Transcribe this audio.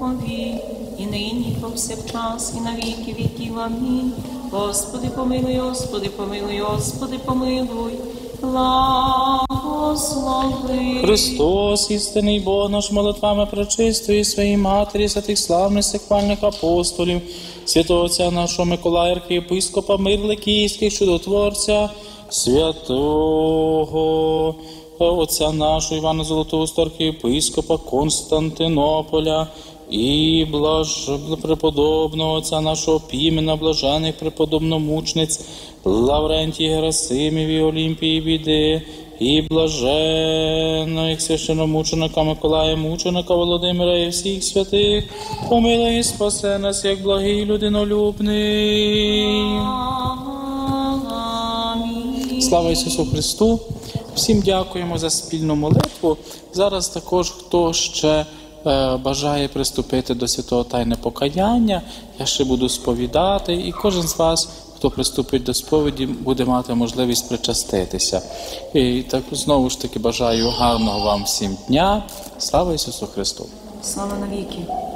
Духові, і нині, і повсякчас, і на віки віків. Амінь. Господи, помилуй, Господи, помилуй, Господи, помилуй, благослови. Христос, істинний Бог наш, молитвами пречистої своїй Матері, святих славних сихвальних апостолів, святого Отця нашого Миколая, архієпископа, мир Київських, чудотворця, святого Отця нашого Івана Золотоуста, архієпископа Константинополя, і преподобного Отця нашого Пімена, блажених преподобномучниць Лаврентії, Герасиміві, Олімпії, Біди, і блажених священномученика Миколая, мученика Володимира і всіх святих, помилуй і спаси нас, як благий людинолюбний. Слава Ісусу Христу! Всім дякуємо за спільну молитву. Зараз також, хто ще бажає приступити до святого тайне покаяння, я ще буду сповідати, і кожен з вас, хто приступить до сповіді, буде мати можливість причаститися. І так знову ж таки бажаю гарного вам всім дня. Слава Ісусу Христу! Слава навіки.